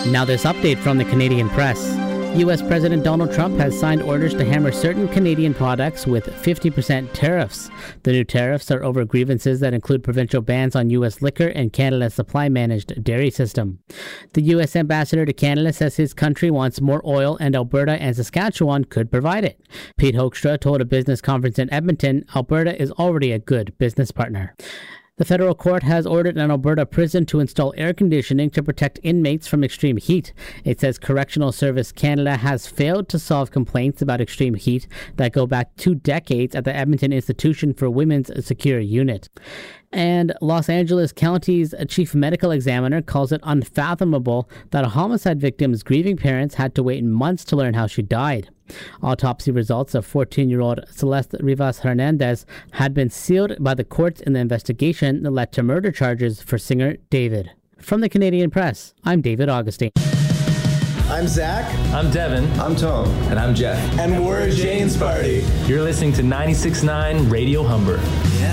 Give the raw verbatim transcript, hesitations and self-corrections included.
Now this update from the Canadian Press. U S President Donald Trump has signed orders to hammer certain Canadian products with fifty percent tariffs. The new tariffs are over grievances that include provincial bans on U S liquor and Canada's supply-managed dairy system. The U S ambassador to Canada says his country wants more oil and Alberta and Saskatchewan could provide it. Pete Hoekstra told a business conference in Edmonton, Alberta is already a good business partner. The federal court has ordered an Alberta prison to install air conditioning to protect inmates from extreme heat. It says Correctional Service Canada has failed to solve complaints about extreme heat that go back two decades at the Edmonton Institution for Women's Secure Unit. And Los Angeles County's chief medical examiner calls it unfathomable that a homicide victim's grieving parents had to wait months to learn how she died. Autopsy results of fourteen-year-old Celeste Rivas Hernandez had been sealed by the courts in the investigation that led to murder charges for singer David. From the Canadian Press, I'm David Augustine. I'm Zach. I'm Devin. I'm Tom. And I'm Jeff. And we're Jane's Party. You're listening to ninety-six point nine Radio Humber.